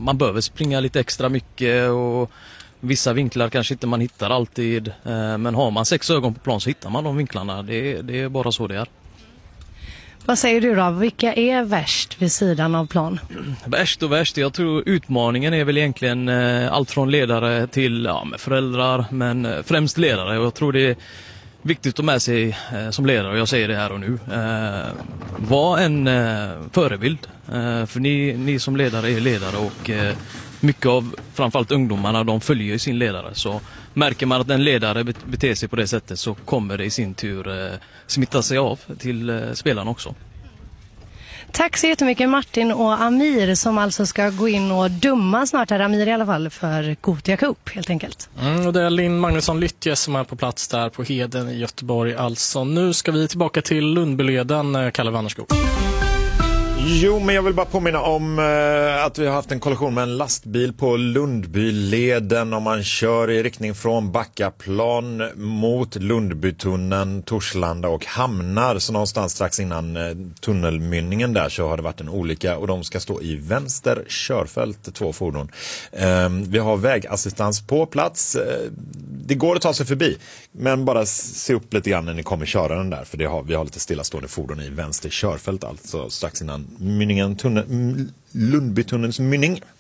man behöver springa lite extra mycket och vissa vinklar kanske inte man hittar alltid. Men har man 6 ögon på plan så hittar man de vinklarna. Det är bara så det är. Vad säger du då? Vilka är värst vid sidan av plan? Värst och värst. Jag tror utmaningen är väl egentligen allt från ledare till med föräldrar, men främst ledare. Och jag tror det är viktigt att ta med sig som ledare, och jag säger det här och nu. Var en förebild. För ni som ledare är ledare, och mycket av framförallt ungdomarna, de följer ju sin ledare. Så märker man att en ledare beter sig på det sättet, så kommer det i sin tur smitta sig av till spelarna också. Tack så jättemycket Martin och Amir, som alltså ska gå in och döma snart här, Amir i alla fall, för Gothia Cup helt enkelt. Och det är Linn Magnusson Lyttje som är på plats där på Heden i Göteborg. Alltså nu ska vi tillbaka till Lundbyleden, Kalle Vanderskog. Jo, men jag vill bara påminna om att vi har haft en kollision med en lastbil på Lundbyleden. Om man kör i riktning från Backaplan mot Lundbytunneln, Torslanda och Hamnar. Så någonstans strax innan tunnelmynningen där så har det varit en olycka, och de ska stå i vänster körfält, 2 fordon. Vi har vägassistans på plats. Det går att ta sig förbi, men bara se upp lite grann när ni kommer köra den där, för vi har lite stillastående fordon i vänster körfält, alltså strax innan mynningen, Lundbytunnelns mynning.